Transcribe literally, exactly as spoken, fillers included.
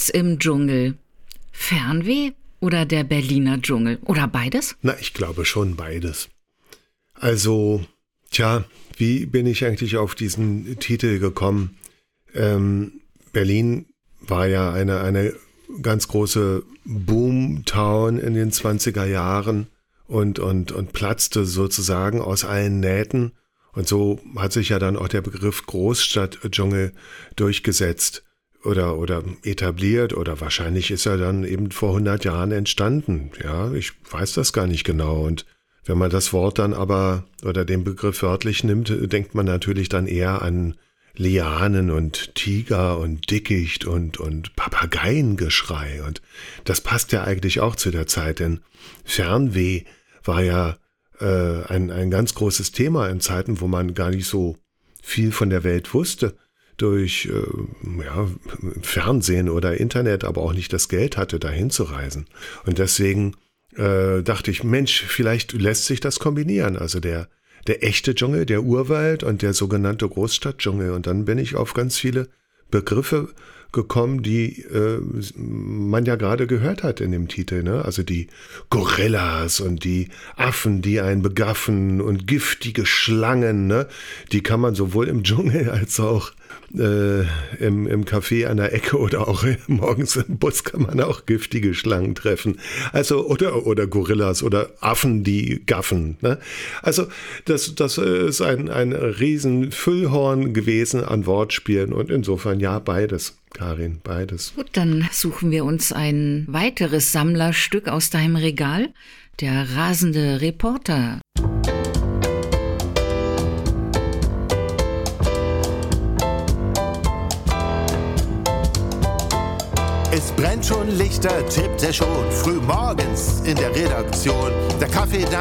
Nachts im Dschungel. Fernweh oder der Berliner Dschungel? Oder beides? Na, ich glaube schon beides. Also, tja, wie bin ich eigentlich auf diesen Titel gekommen? Ähm, Berlin war ja eine, eine ganz große Boomtown in den zwanziger Jahren und, und, und platzte sozusagen aus allen Nähten. Und so hat sich ja dann auch der Begriff Großstadtdschungel durchgesetzt oder, oder etabliert, oder wahrscheinlich ist er dann eben vor hundert Jahren entstanden. Ja, ich weiß das gar nicht genau. Und wenn man das Wort dann aber oder den Begriff wörtlich nimmt, denkt man natürlich dann eher an Lianen und Tiger und Dickicht und, und Papageiengeschrei. Und das passt ja eigentlich auch zu der Zeit, denn Fernweh war ja äh, ein, ein ganz großes Thema in Zeiten, wo man gar nicht so viel von der Welt wusste, durch äh, ja, Fernsehen oder Internet, aber auch nicht das Geld hatte, dahin zu reisen. Und deswegen äh, dachte ich, Mensch, vielleicht lässt sich das kombinieren. Also der Der echte Dschungel, der Urwald und der sogenannte Großstadtdschungel. Und dann bin ich auf ganz viele Begriffe gekommen, die äh, man ja gerade gehört hat in dem Titel, ne? Also die Gorillas und die Affen, die einen begaffen, und giftige Schlangen, ne? Die kann man sowohl im Dschungel als auch äh, im, im Café an der Ecke oder auch morgens im Bus kann man auch giftige Schlangen treffen. Also oder oder Gorillas oder Affen, die gaffen, ne? Also das, das ist ein, ein riesen Füllhorn gewesen an Wortspielen, und insofern ja beides. Karin, beides. Gut, dann suchen wir uns ein weiteres Sammlerstück aus deinem Regal. Der rasende Reporter. Es brennt schon Lichter, tippt er schon, früh morgens in der Redaktion. Der Kaffee da